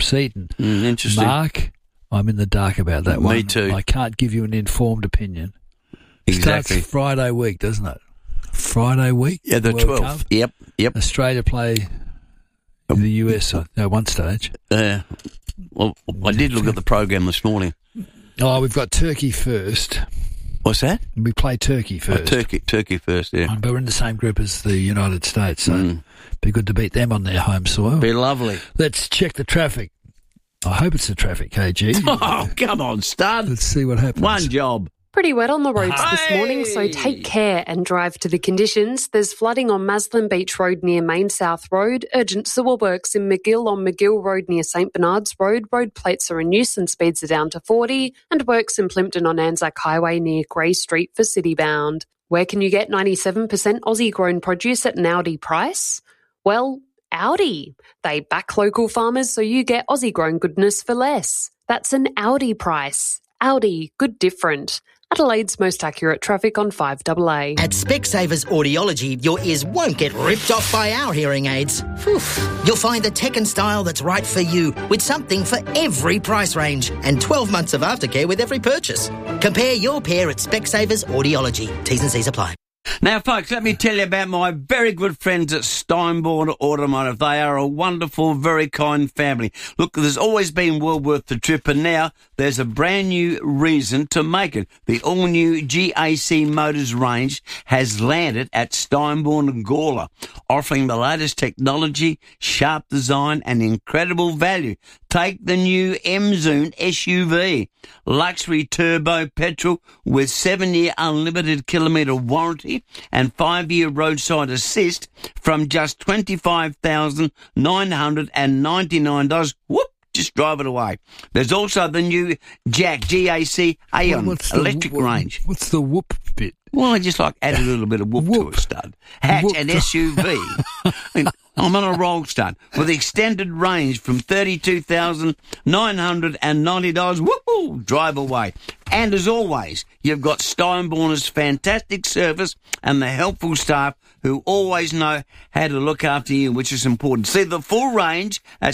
Seaton. Interesting. Mark, I'm in the dark about that one. Me too. I can't give you an informed opinion. Exactly. Starts Friday week, doesn't it? Friday week? Yeah, the World 12th. Cup. Yep. Australia play the US at one stage. Well, I did look at the program this morning. Oh, we've got Turkey first. What's that? We play Turkey first. Turkey first, yeah. But we're in the same group as the United States, so be good to beat them on their home soil. Be lovely. Let's check the traffic. I hope it's the traffic, KG. Oh, come on, stud. Let's see what happens. One job. Pretty wet on the roads this morning, so take care and drive to the conditions. There's flooding on Maslin Beach Road near Main South Road, urgent sewer works in McGill on McGill Road near St Bernard's Road. Road plates are in use and speeds are down to 40, and works in Plympton on Anzac Highway near Grey Street for Citybound. Where can you get 97% Aussie-grown produce at an Aldi price? Well, Aldi. They back local farmers so you get Aussie-grown goodness for less. That's an Aldi price. Aldi, good different. Adelaide's most accurate traffic on 5AA. At Specsavers Audiology, your ears won't get ripped off by our hearing aids. Whew. You'll find the tech and style that's right for you, with something for every price range and 12 months of aftercare with every purchase. Compare your pair at Specsavers Audiology. T's and C's apply. Now, folks, let me tell you about my very good friends at Steinborn Automotive. They are a wonderful, very kind family. Look, there's always been well worth the trip, and now there's a brand new reason to make it. The all-new GAC Motors range has landed at Steinborn and Gawler, offering the latest technology, sharp design, and incredible value. Take the new M-Zune SUV, luxury turbo petrol with 7-year unlimited kilometre warranty and 5-year roadside assist from just $25,999. Whoop! Just drive it away. There's also the new GAC Aeon electric range. What's the whoop bit? Well, I just add a little bit of whoop to it, stud. Hatch and SUV. I mean, I'm on a roll, stud, with extended range from $32,990. Whoop! Drive away. And as always, you've got Steinborner's fantastic service and the helpful staff who always know how to look after you, which is important. See the full range at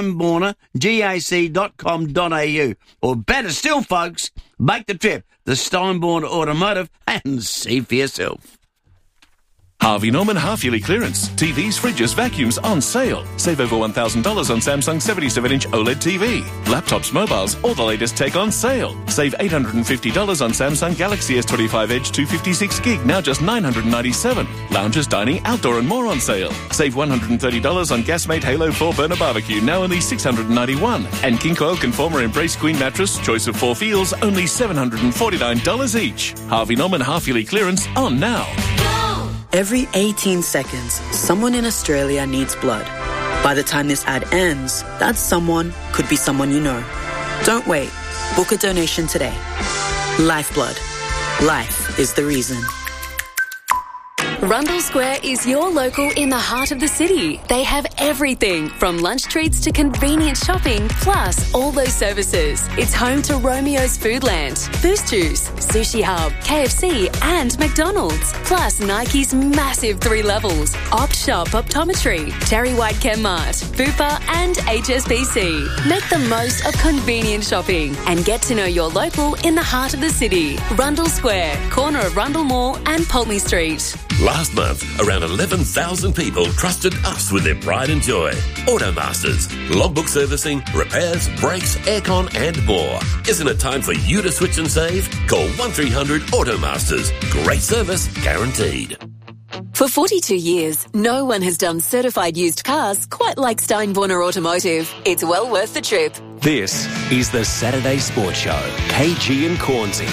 steinbornergac.com.au. Or better still, folks, make the trip to Steinborn Automotive and see for yourself. Harvey Norman half-yearly clearance. TVs, fridges, vacuums on sale. Save over $1,000 on Samsung 77-inch OLED TV. Laptops, mobiles, all the latest tech on sale. Save $850 on Samsung Galaxy S25 Edge 256 gig, now just $997. Lounges, dining, outdoor and more on sale. Save $130 on Gasmate Halo 4 Burner Barbecue, now only $691. And King Coil Conformer Embrace Queen Mattress, choice of 4 feels, only $749 each. Harvey Norman half-yearly clearance on now. Every 18 seconds, someone in Australia needs blood. By the time this ad ends, that someone could be someone you know. Don't wait. Book a donation today. Lifeblood. Life is the reason. Rundle Square is your local in the heart of the city. They have everything from lunch treats to convenient shopping, plus all those services. It's home to Romeo's Foodland, Boost Juice, Sushi Hub, KFC and McDonald's. Plus Nike's massive 3 levels, Opt Shop Optometry, Terry White Chemmart, Bupa and HSBC. Make the most of convenient shopping and get to know your local in the heart of the city. Rundle Square, corner of Rundle Mall and Pulteney Street. Last month, around 11,000 people trusted us with their pride and joy. Automasters. Logbook servicing, repairs, brakes, aircon and more. Isn't it time for you to switch and save? Call 1300 Automasters. Great service guaranteed. For 42 years, no one has done certified used cars quite like Steinborner Automotive. It's well worth the trip. This is the Saturday Sports Show. KG and Cornsey.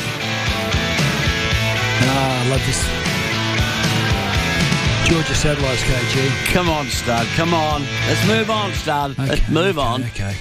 I love this. Georgia Satellites, KG. Come on, stud. Come on. Let's move on, stud. Let's move on. Okay.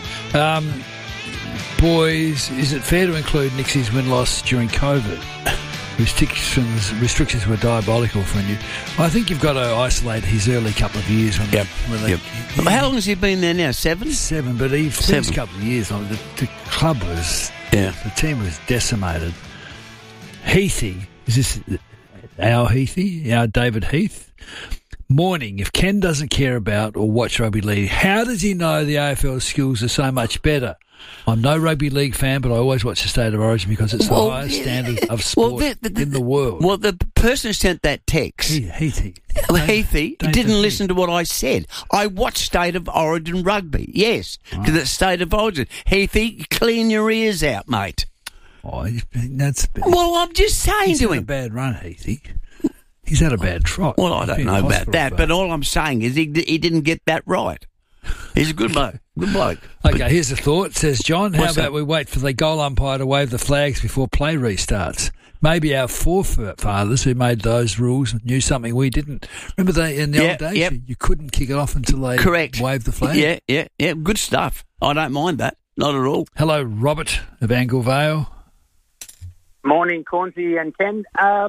Boys, is it fair to include Nixie's win-loss during COVID? Restrictions were diabolical for you. I think you've got to isolate his early couple of years. How long has he been there now? 7? 7, but the first couple of years, the club was... Yeah. The team was decimated. Heathy, is this... Our Heathy, our David Heath, morning, if Ken doesn't care about or watch rugby league, how does he know the AFL skills are so much better? I'm no rugby league fan, but I always watch the State of Origin because it's the highest standard of sport in the world. Well, the person who sent that text, Heathy, didn't listen to what I said. I watched State of Origin rugby, yes, because it's State of Origin. Heathy, clean your ears out, mate. Well, I'm just saying he's to had him. a bad run, Heathy. He's had a bad trot. Well, I don't know about that, but all I'm saying is he didn't get that right. He's a good bloke. Good bloke. Okay, here's a thought, says John. How about we wait for the goal umpire to wave the flags before play restarts? Maybe our forefathers who made those rules knew something we didn't. Remember in the old days, you couldn't kick it off until they waved the flag? Yeah. Good stuff. I don't mind that. Not at all. Hello, Robert of Angle Vale. Morning, Cornsey and Ken.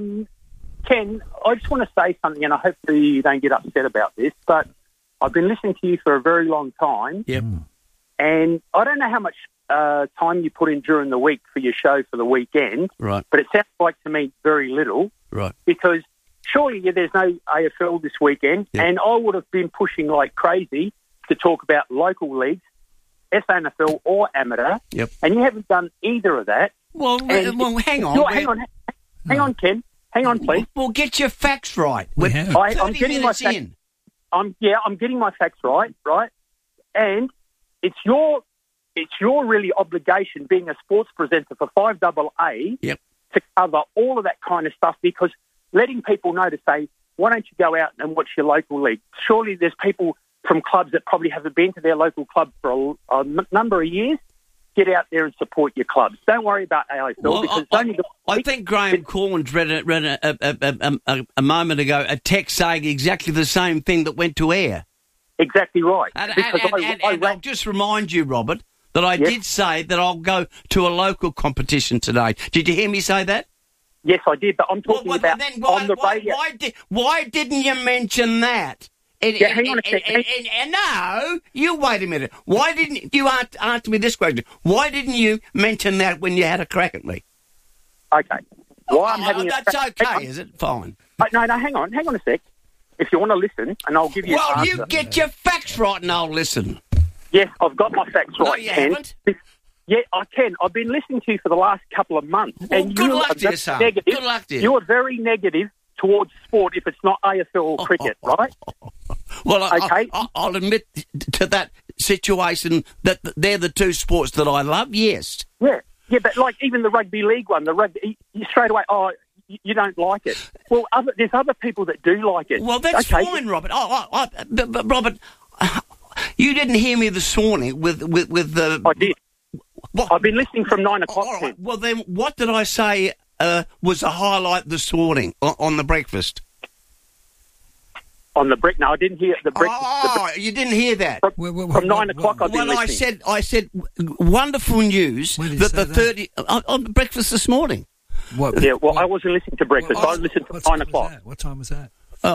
Ken, I just want to say something, and I hope you don't get upset about this, but I've been listening to you for a very long time. Yep. And I don't know how much time you put in during the week for your show for the weekend. Right. But it sounds like to me very little. Right. Because surely there's no AFL this weekend, and I would have been pushing like crazy to talk about local leagues, SANFL or amateur. Yep. And you haven't done either of that. Well, hang on. Hang on, Ken. Hang on, please. Well, get your facts right. I'm getting my facts. I'm getting my facts right, and it's your really obligation being a sports presenter for 5AA to cover all of that kind of stuff, because letting people know to say, why don't you go out and watch your local league? Surely there's people from clubs that probably haven't been to their local club for a number of years. Get out there and support your clubs. Don't worry about AFL. Because I think Graham Corns read a moment ago a text saying exactly the same thing that went to air. Exactly right. And I'll just remind you, Robert, that I did say that I'll go to a local competition today. Did you hear me say that? Yes, I did, but I'm talking about on the radio. Why didn't you mention that? Hang on a second. No, you wait a minute. Why didn't you answer me this question? Why didn't you mention that when you had a crack at me? Okay. Why I'm having that's okay, is it? Fine. No, hang on a sec. If you want to listen, and I'll give you an answer. You get your facts right and I'll listen. Yes, I've got my facts right. No, you haven't. Yeah, I can. I've been listening to you for the last couple of months. Well, and good luck to you, son. Good luck to you. You are very negative towards sport if it's not AFL or cricket, right? Well, I'll admit to that situation that they're the two sports that I love, yes. Yeah, but like even the rugby league one, you straight away, you don't like it. Well, there's other people that do like it. Well, that's fine, Robert. But Robert, you didn't hear me this morning with the... I did. I've been listening from 9 o'clock. All right. Well, then what did I say was a highlight this morning on the breakfast? On the break? No, I didn't hear the breakfast. You didn't hear that? From 9 o'clock I've been listening. I said wonderful news that the 30... On the breakfast this morning. What? Yeah, well, I wasn't listening to breakfast. I listened to 9 o'clock. What time was that?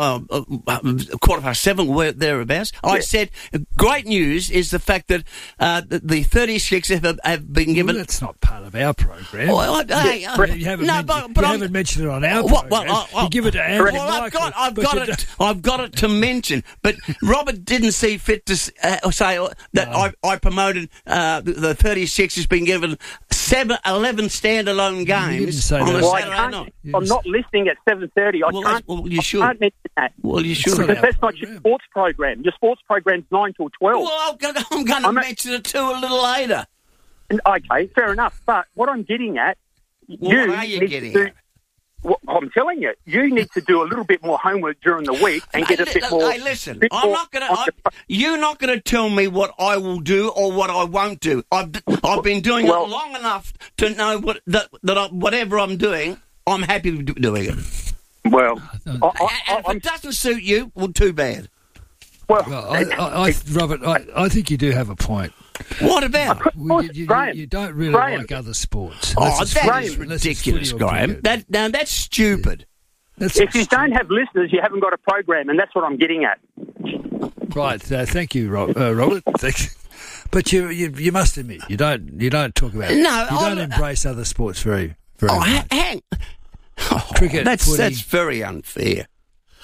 7:15, thereabouts. Yeah. I said, great news is the fact that the 36 have been given... Well, that's not part of our program. You haven't mentioned it on our program. You give it to Andrew Michael. I've got it to mention. But Robert didn't see fit to say that I promoted the 36 has been given 11 standalone games on a Saturday night. I'm not listening at 7:30. Well, you should. I can't mention that. Well, you should. Because that's not your sports program. Your sports program's 9 till 12. Well, I'm going to mention it too a little later. Okay, fair enough. But what I'm getting at... What are you getting at? Well, I'm telling you, you need to do a little bit more homework during the week and get a bit more... Hey, listen, you're not going to tell me what I will do or what I won't do. I've been doing it long enough to know that whatever I'm doing, I'm happy doing it. Well, if it doesn't suit you, well, too bad. Well, Robert, I think you do have a point. What about? You don't really like other sports. That is ridiculous, Graham. That's stupid. If you don't have listeners, you haven't got a program, and that's what I'm getting at. Right. Thank you, Robert. But you must admit you don't talk about it. No, you don't embrace other sports very much. Cricket. That's very unfair.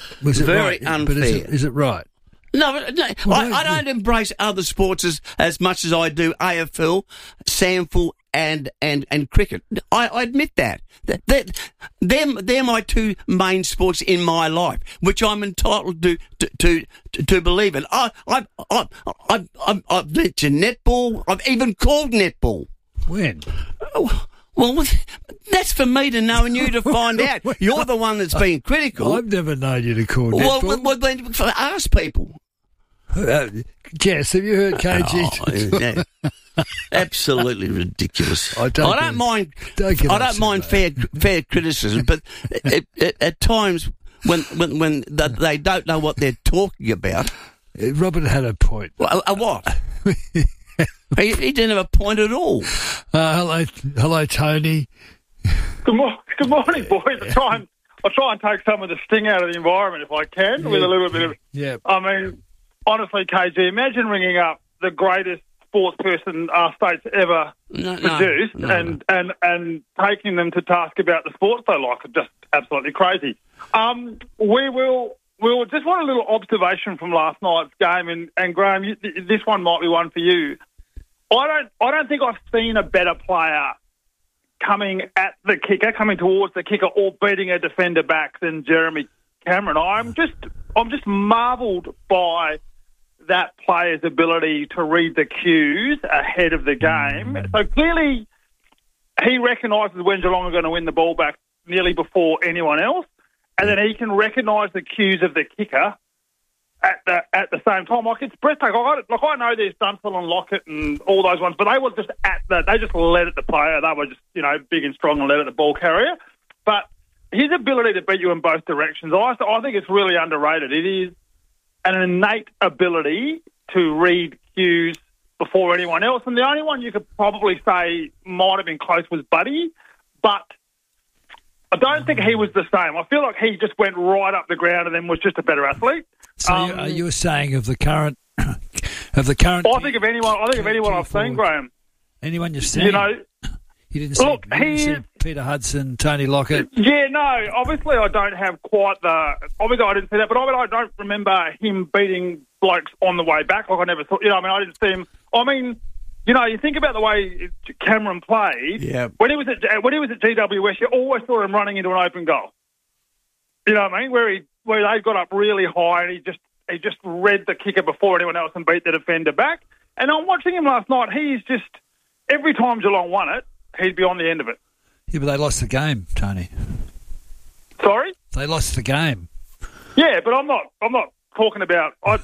Was it very right? unfair. But is it right? No, I don't embrace other sports as much as I do AFL, SANFL, and cricket. I admit that. They're my two main sports in my life, which I'm entitled to believe in. I've mentioned netball. I've even called netball. When? Well, that's for me to know and you to find out. You're the one that's been critical. I've never known you to call netball. Well, then ask people. Jess, have you heard KG? Absolutely ridiculous. I don't mind fair criticism, but at times when they don't know what they're talking about. Robert had a point. What? He didn't have a point at all. Hello, Tony. Good morning, boys. I'll try and take some of the sting out of the environment if I can, with a little bit of. Yeah. I mean, honestly, KG, imagine ringing up the greatest sports person our state's ever produced and taking them to task about the sports they like. Just absolutely crazy. We'll just want a little observation from last night's game, and Graham, this one might be one for you. I don't think I've seen a better player coming towards the kicker, or beating a defender back than Jeremy Cameron. I'm just marvelled by that player's ability to read the cues ahead of the game. So clearly, he recognises when Geelong are going to win the ball back nearly before anyone else, and then he can recognise the cues of the kicker at the same time. Like, it's breathtaking. I know there's Dunstall and Lockett and all those ones, but they were just they just led at the player. They were just, big and strong and led at the ball carrier. But his ability to beat you in both directions, I think it's really underrated. It is an innate ability to read cues before anyone else. And the only one you could probably say might have been close was Buddy, but I don't think he was the same. I feel like he just went right up the ground and then was just a better athlete. So you're saying of the current? I think of anyone I've seen, Graham. Anyone you've seen? You didn't see Peter Hudson, Tony Lockett. Yeah, no. Obviously, I don't have quite the. Obviously, I didn't see that, but I don't remember him beating blokes on the way back. Like, I never thought. I didn't see him. You think about the way Cameron played. Yeah. When he was at GWS, you always saw him running into an open goal. You know what I mean? Where they got up really high and he just read the kicker before anyone else and beat the defender back. And I'm watching him last night. He's just, every time Geelong won it, he'd be on the end of it. Yeah, but they lost the game, Tony. Sorry? They lost the game. Yeah, but I'm not talking about. I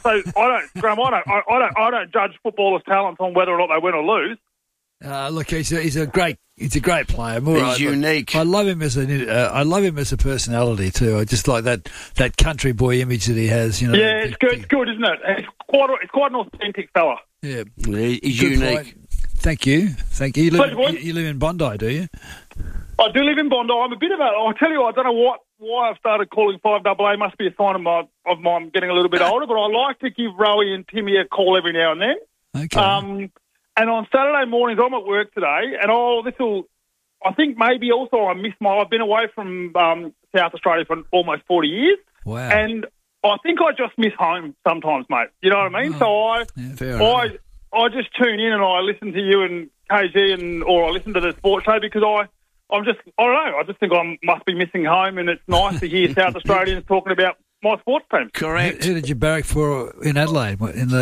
don't judge footballers' talents on whether or not they win or lose. Look, he's a great player. He's unique. I love him as a personality too. I just like that country boy image that he has. Yeah, it's good, isn't it? It's quite an authentic fella. Yeah, he's unique. Thank you. You live in Bondi, do you? I do live in Bondi. I'm a bit of I'll tell you, I don't know why I've started calling 5AA. Must be a sign of my getting a little bit older. But I like to give Rowie and Timmy a call every now and then. Okay. And on Saturday mornings, I'm at work today, and I think maybe also I've been away from South Australia for almost 40 years. Wow. And I think I just miss home sometimes, mate. You know what I mean? Oh, so I just tune in and I listen to you and KG or I listen to the sports show because I don't know, I just think I must be missing home, and it's nice to hear South Australians talking about my sports team. Correct. Who did you barrack for in Adelaide?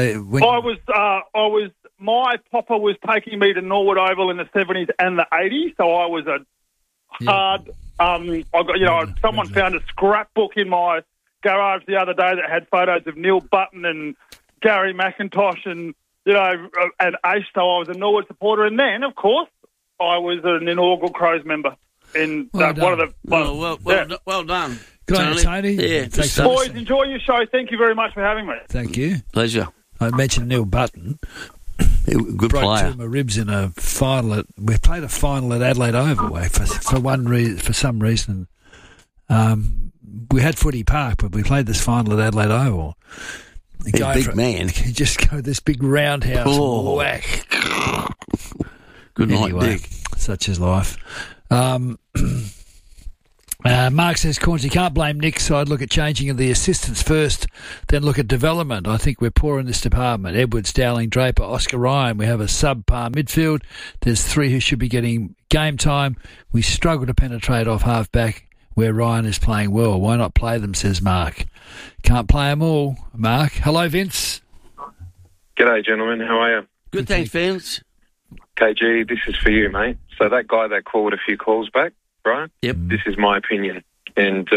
My papa was taking me to Norwood Oval in the 70s and the 80s, so I was a hard. Someone found a scrapbook in my garage the other day that had photos of Neil Button and Gary McIntosh and Ace. So I was a Norwood supporter, and then of course I was an inaugural Crows member in one of the. Well done. Good on you, Tony. Yeah, thanks, boys. Enjoy your show. Thank you very much for having me. Thank you. Pleasure. I mentioned Neil Button. Good broke player. Two of my ribs in a final. We played a final at Adelaide Oval for some reason. We had Footy Park, but we played this final at Adelaide Oval. Man. He just go this big roundhouse whack. Good night, Dick. Such is life. Mark says, Corns, you can't blame Nick's side. Look at changing of the assistants first, then look at development. I think we're poor in this department. Edwards, Dowling, Draper, Oscar Ryan. We have a subpar midfield. There's 3 who should be getting game time. We struggle to penetrate off half-back where Ryan is playing well. Why not play them, says Mark. Can't play them all, Mark. Hello, Vince. G'day, gentlemen. How are you? Good, thanks, Vince. KG, this is for you, mate. So that guy that called a few calls back, right? Yep. This is my opinion, and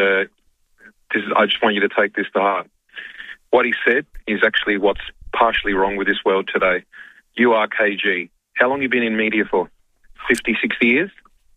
I just want you to take this to heart. What he said is actually what's partially wrong with this world today. You are KG. How long have you been in media for? 50, 60 years?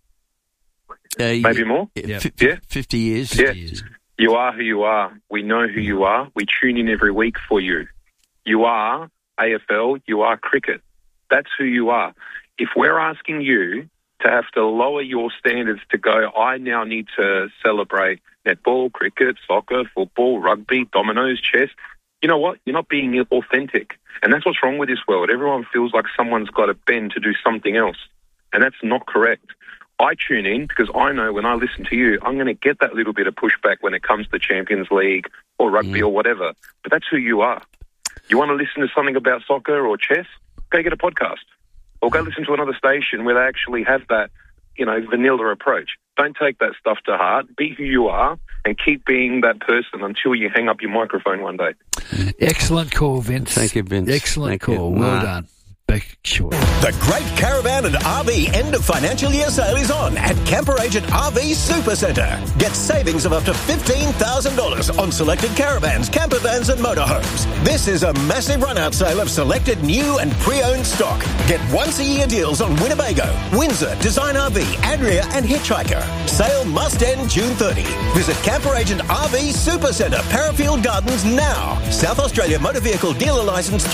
Maybe more? Yeah. 50 years. Yeah. You are who you are. We know who you are. We tune in every week for you. You are AFL. You are cricket. That's who you are. If we're asking you to have to lower your standards to go, I now need to celebrate netball, cricket, soccer, football, rugby, dominoes, chess, you know what? You're not being authentic. And that's what's wrong with this world. Everyone feels like someone's got to bend to do something else. And that's not correct. I tune in because I know when I listen to you, I'm going to get that little bit of pushback when it comes to Champions League or rugby or whatever. But that's who you are. You want to listen to something about soccer or chess? Go get a podcast. Or go listen to another station where they actually have that, vanilla approach. Don't take that stuff to heart. Be who you are and keep being that person until you hang up your microphone one day. Excellent call, Vince. Thank you, Vince. Excellent call. Well done. Back short. The Great Caravan and RV end of financial year sale is on at Camper Agent RV Supercentre. Get savings of up to $15,000 on selected caravans, camper vans and motorhomes. This is a massive run-out sale of selected new and pre-owned stock. Get once-a-year deals on Winnebago, Windsor, Design RV, Adria and Hitchhiker. Sale must end June 30. Visit Camper Agent RV Supercentre, Parafield Gardens now. South Australia Motor Vehicle Dealer Licence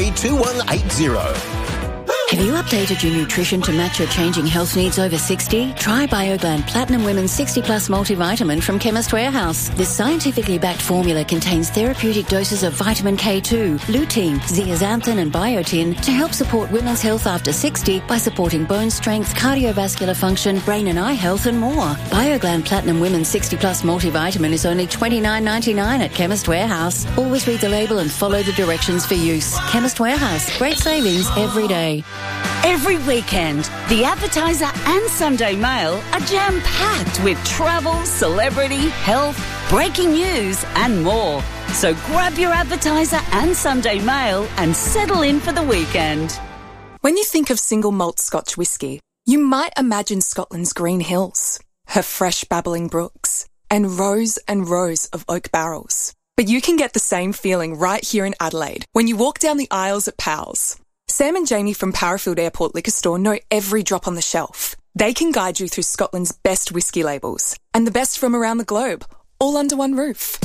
332180. Have you updated your nutrition to match your changing health needs over 60? Try BioGland Platinum Women's 60 Plus Multivitamin from Chemist Warehouse. This scientifically backed formula contains therapeutic doses of vitamin K2, lutein, zeaxanthin and biotin to help support women's health after 60 by supporting bone strength, cardiovascular function, brain and eye health and more. BioGland Platinum Women's 60 Plus Multivitamin is only $29.99 at Chemist Warehouse. Always read the label and follow the directions for use. Chemist Warehouse. Great savings every day. Every weekend, the Advertiser and Sunday Mail are jam-packed with travel, celebrity, health, breaking news and more. So grab your Advertiser and Sunday Mail and settle in for the weekend. When you think of single malt Scotch whisky, you might imagine Scotland's green hills, her fresh babbling brooks, and rows of oak barrels. But you can get the same feeling right here in Adelaide when you walk down the aisles at Powell's. Sam and Jamie from Parafield Airport Liquor Store know every drop on the shelf. They can guide you through Scotland's best whisky labels and the best from around the globe, all under one roof.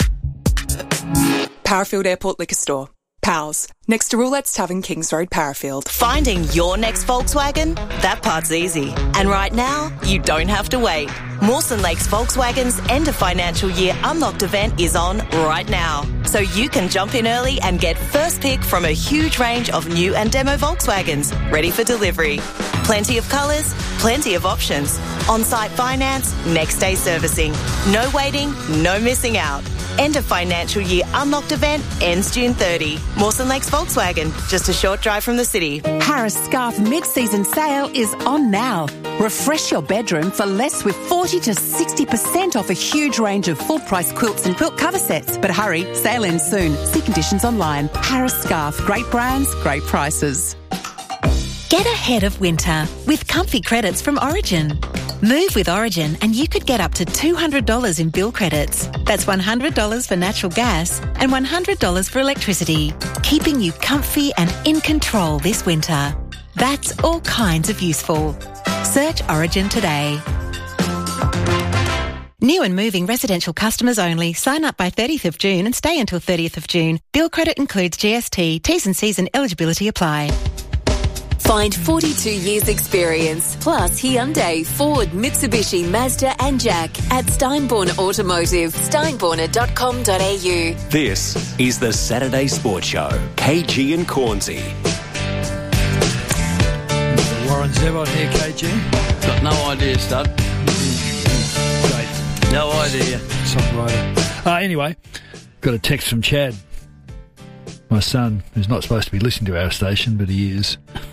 Parafield Airport Liquor Store. Powell's, next to Roulette's Tavern, Kings Road, Parafield. Finding your next Volkswagen? That part's easy. And right now, you don't have to wait. Mawson Lakes Volkswagen's end of financial year unlocked event is on right now. So you can jump in early and get first pick from a huge range of new and demo Volkswagens ready for delivery. Plenty of colours, plenty of options. On-site finance, next day servicing. No waiting, no missing out. End of financial year unlocked event ends June 30. Mawson Lakes Volkswagen, just a short drive from the city. Harris Scarf mid-season sale is on now. Refresh your bedroom for less with 40 to 60% off a huge range of full-price quilts and quilt cover sets. But hurry, sale ends soon. See conditions online. Harris Scarf, great brands, great prices. Get ahead of winter with comfy credits from Origin. Move with Origin and you could get up to $200 in bill credits. That's $100 for natural gas and $100 for electricity, keeping you comfy and in control this winter. That's all kinds of useful. Search Origin today. New and moving residential customers only. Sign up by 30th of June and stay until 30th of June. Bill credit includes GST. T's and C's and eligibility apply. Find 42 years experience, plus Hyundai, Ford, Mitsubishi, Mazda and Jack at Steinborn Automotive, steinborner.com.au. This is the Saturday Sports Show, KG and Cornsey. Warren Zevon here, KG. Got no idea, stud. Great. No idea. Songwriter. Anyway, got a text from Chad, my son, who's not supposed to be listening to our station, but he is.